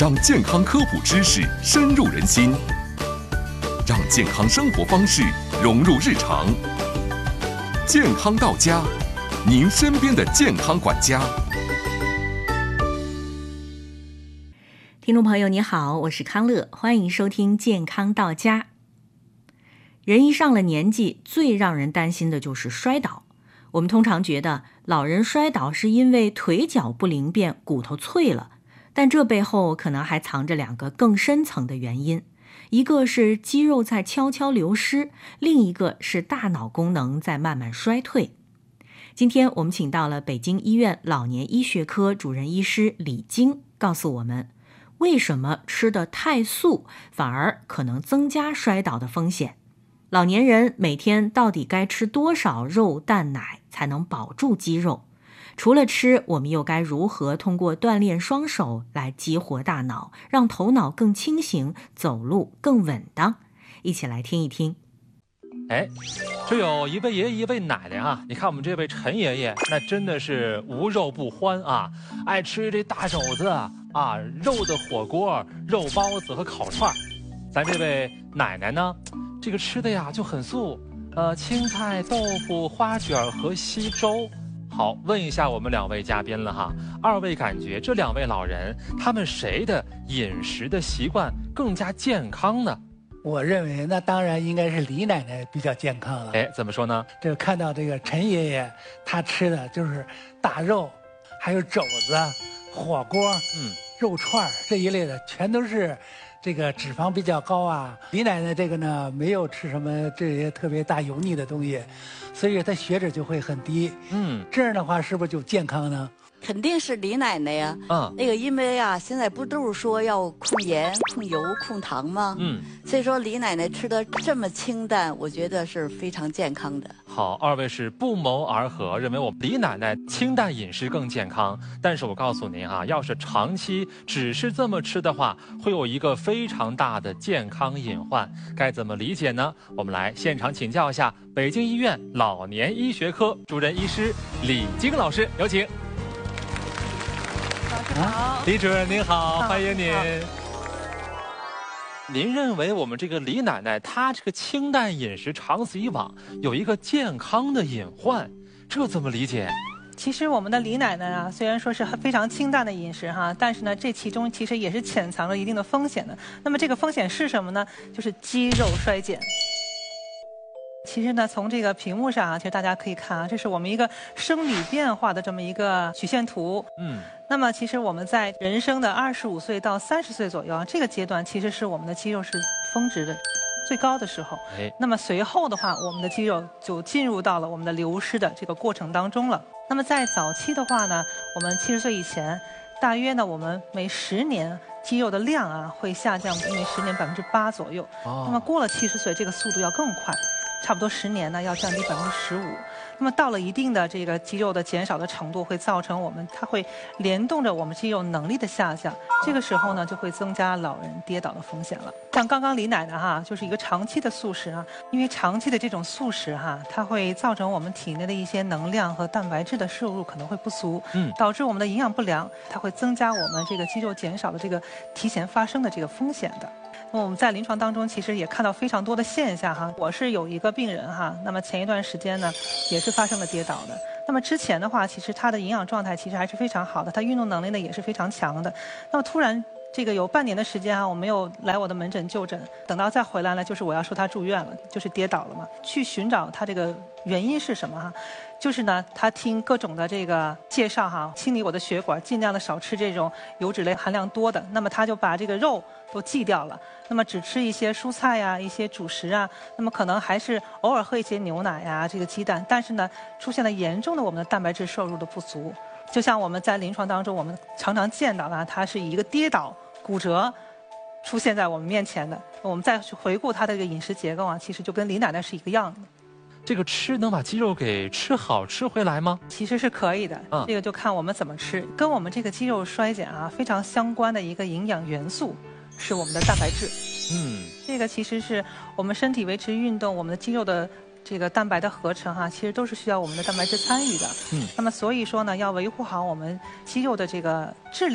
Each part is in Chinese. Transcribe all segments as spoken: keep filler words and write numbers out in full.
让健康科普知识深入人心，让健康生活方式融入日常。健康到家，您身边的健康管家。 听众朋友你好，我是康乐，欢迎收听健康到家。人一上了年纪，最让人担心的就是摔倒。我们通常觉得老人摔倒是因为腿脚不灵便，骨头脆了，但这背后可能还藏着两个更深层的原因，一个是肌肉在悄悄流失，另一个是大脑功能在慢慢衰退。今天我们请到了北京医院老年医学科主任医师李晶，告诉我们为什么吃得太素反而可能增加摔倒的风险。老年人每天到底该吃多少肉蛋奶才能保住肌肉？除了吃，我们又该如何通过锻炼双手来激活大脑，让头脑更清醒，走路更稳当？一起来听一听。 哎，这有一位爷爷一位奶奶啊，你看我们这位陈爷爷，那真的是无肉不欢啊，爱吃这大肘子啊，肉的火锅、肉包子和烤串。咱这位奶奶呢，这个吃的呀就很素，呃，青菜、豆腐、花卷和稀粥。好，问一下我们两位嘉宾了哈，二位感觉这两位老人他们谁的饮食的习惯更加健康呢？ 我认为那当然应该是李奶奶比较健康了。 哎，怎么说呢？ 这个看到这个陈爷爷，他吃的就是大肉，还有肘子、火锅、嗯、肉串这一类的，全都是这个脂肪比较高啊。李奶奶这个呢，没有吃什么这些特别大油腻的东西，所以她血脂就会很低。嗯，这样的话是不是就健康呢？ 肯定是李奶奶呀，嗯，那个因为呀、啊，现在不都是说要控盐、控油、控糖吗？嗯，所以说李奶奶吃的这么清淡，我觉得是非常健康的。 好，二位是不谋而合，认为我李奶奶清淡饮食更健康。但是我告诉您啊，要是长期只是这么吃的话，会有一个非常大的健康隐患。该怎么理解呢？我们来现场请教一下北京医院老年医学科主任医师李晶老师，有请。 好， 李主任您好，欢迎您。您认为我们这个李奶奶她这个清淡饮食长此以往有一个健康的隐患，这怎么理解？ 其实我们的李奶奶啊，虽然说是非常清淡的饮食哈，但是呢，这其中其实也是潜藏着一定的风险的。那么这个风险是什么呢？就是肌肉衰减。其实呢，从这个屏幕上啊，其实大家可以看啊，这是我们一个生理变化的这么一个曲线图。嗯。那么其实我们在人生的二十五岁到三十岁左右啊，这个阶段其实是我们的肌肉是峰值的最高的时候。哎。那么随后的话，我们的肌肉就进入到了我们的流失的这个过程当中了。那么在早期的话呢，我们七十岁以前，大约呢我们每十年肌肉的量啊会下降每十年百分之八左右。哦。那么过了七十岁，这个速度要更快。差不多十年呢，要降低百分之十五。那么到了一定的这个肌肉的减少的程度，会造成我们它会联动着我们肌肉能力的下降。这个时候呢，就会增加老人跌倒的风险了。像刚刚李奶奶哈，就是一个长期的素食啊，因为长期的这种素食哈，它会造成我们体内的一些能量和蛋白质的摄入可能会不足，嗯，导致我们的营养不良，它会增加我们这个肌肉减少的这个提前发生的这个风险的。那么我们在临床当中其实也看到非常多的现象哈，我是有一个病人哈，那么前一段时间呢也是发生了跌倒的。那么之前的话，其实他的营养状态其实还是非常好的，他运动能力呢也是非常强的。那么突然这个有半年的时间啊，我没有来我的门诊就诊，等到再回来呢，就是我要说他住院了，就是跌倒了嘛。去寻找他这个原因是什么哈？就是呢，他听各种的这个介绍哈，清理我的血管，尽量的少吃这种油脂类含量多的。那么他就把这个肉都忌掉了，那么只吃一些蔬菜呀、一些主食啊，那么可能还是偶尔喝一些牛奶呀、这个鸡蛋，但是呢，出现了严重的我们的蛋白质摄入的不足。就像我们在临床当中，我们常常见到的，它是一个跌倒、骨折出现在我们面前的。我们再去回顾它的这个饮食结构啊，其实就跟李奶奶是一个样的。 这个吃能把肌肉给吃好吃回来吗？ 其实是可以的，嗯、这个就看我们怎么吃。跟我们这个肌肉衰减啊非常相关的一个营养元素是我们的蛋白质。嗯，这个其实是我们身体维持运动，我们的肌肉的这个蛋白的合成哈、啊，其实都是需要我们的蛋白质参与的。嗯，那么所以说呢，要维护好我们肌肉的这个质量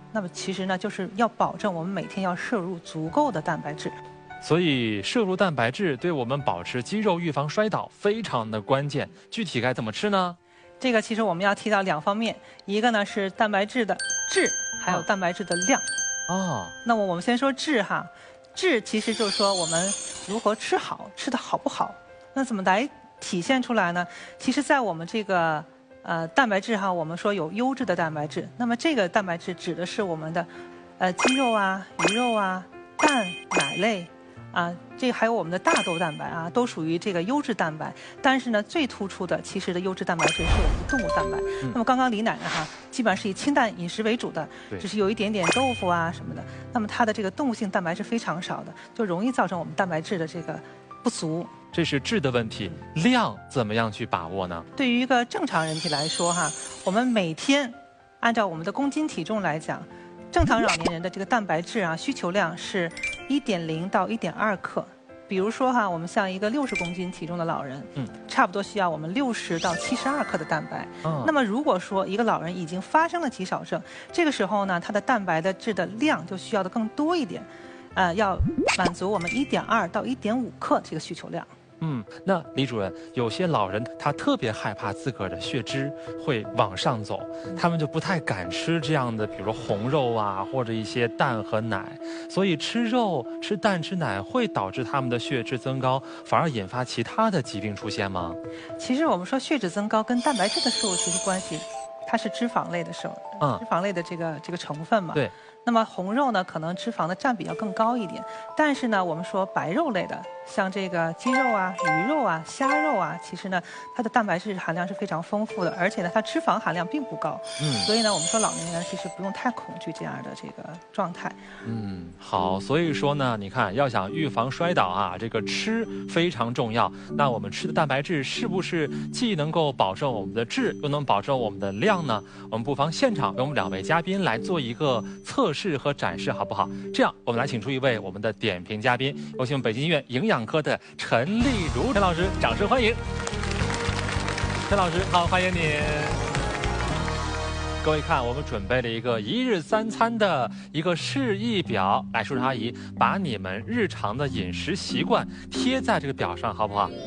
那么其实呢，就是要保证我们每天要摄入足够的蛋白质。 所以摄入蛋白质对我们保持肌肉、预防摔倒非常的关键。具体该怎么吃呢？ 这个其实我们要提到两方面，一个呢是蛋白质的质，还有蛋白质的量。 哦， 那么我们先说质哈，质其实就是说我们如何吃好，吃的好不好。那怎么来体现出来呢？其实，在我们这个呃蛋白质哈，我们说有优质的蛋白质，那么这个蛋白质指的是我们的呃鸡肉啊、鱼肉啊、蛋、奶类。啊，这还有我们的大豆蛋白啊，都属于这个优质蛋白。但是呢，最突出的其实的优质蛋白质是我们的动物蛋白。嗯、那么刚刚李奶奶哈，基本上是以清淡饮食为主的，只是有一点点豆腐啊什么的。那么它的这个动物性蛋白是非常少的，就容易造成我们蛋白质的这个不足。 这是质的问题，量怎么样去把握呢？ 对于一个正常人体来说哈，我们每天按照我们的公斤体重来讲。正常老年人的这个蛋白质啊需求量是一点零到一点二克，比如说哈，我们像一个六十公斤体重的老人，嗯，差不多需要我们六十到七十二克的蛋白。哦、那么如果说一个老人已经发生了肌少症，这个时候呢，他的蛋白的质的量就需要的更多一点，呃，要满足我们一点二到一点五克这个需求量。 嗯，那李主任，有些老人他特别害怕自个儿的血脂会往上走，他们就不太敢吃这样的，比如说红肉啊，或者一些蛋和奶。所以吃肉、吃蛋、吃奶会导致他们的血脂增高，反而引发其他的疾病出现吗？ 其实我们说血脂增高跟蛋白质的摄入其实关系，它是脂肪类的摄入，嗯、脂肪类的这个这个成分嘛。 对。 那么红肉呢，可能脂肪的占比要更高一点，但是呢，我们说白肉类的，像这个鸡肉啊、鱼肉啊、虾肉啊，其实呢，它的蛋白质含量是非常丰富的，而且呢，它脂肪含量并不高。嗯。所以呢，我们说老年人其实不用太恐惧这样的这个状态。 嗯，好，所以说呢，你看要想预防摔倒啊，这个吃非常重要。那我们吃的蛋白质是不是既能够保证我们的质，又能保证我们的量呢？我们不妨现场给我们两位嘉宾来做一个测试和展示，好不好？这样，我们来请出一位我们的点评嘉宾，有请北京医院营养科的陈丽如陈老师，掌声欢迎。陈老师好，欢迎您。各位看，我们准备了一个一日三餐的一个示意表，来，叔叔阿姨把你们日常的饮食习惯贴在这个表上，好不好？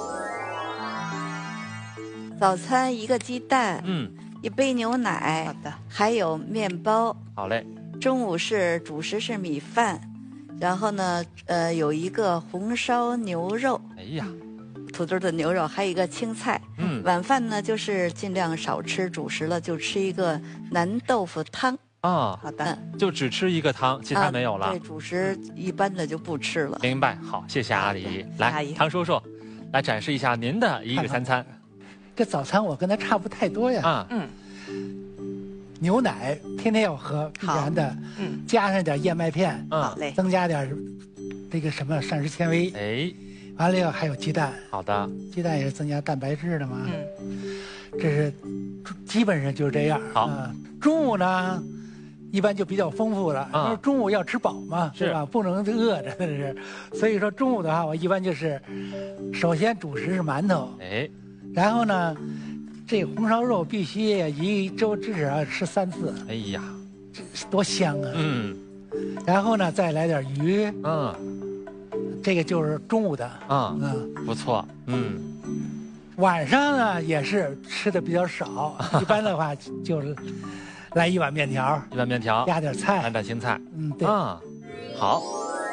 早餐一个鸡蛋，嗯，一杯牛奶，好的，还有面包， 好嘞。 中午是主食是米饭，然后呢，呃，有一个红烧牛肉，哎呀，土豆的牛肉，还有一个青菜。嗯，晚饭呢就是尽量少吃主食了，就吃一个南豆腐汤。 啊，好的，嗯、就只吃一个汤，其他没有了。 啊、对，主食一般的就不吃了。 明白，好，谢谢阿姨。来，汤叔叔，来展示一下您的一日三餐。 这早餐我跟他差不太多呀。啊，嗯。牛奶天天要喝，必然的，嗯，加上点燕麦片， 好嘞， 增加点这个什么膳食纤维，哎，完了以后还有鸡蛋， 好的， 鸡蛋也是增加蛋白质的嘛，嗯，这是基本上就是这样。 好，啊、 中午呢，一般就比较丰富了，因为、嗯、中午要吃饱嘛，是吧？不能饿着，这是，所以说中午的话，我一般就是，首先主食是馒头，哎，然后呢。这红烧肉必须一周至少要吃三次。哎呀，多香啊！嗯，然后呢，再来点鱼。嗯，这个就是中午的。 嗯嗯，不错。嗯， 晚上呢也是吃的比较少，一般的话就是来一碗面条， 一碗面条， 加点菜， 加点青菜。 嗯，对。 嗯，好。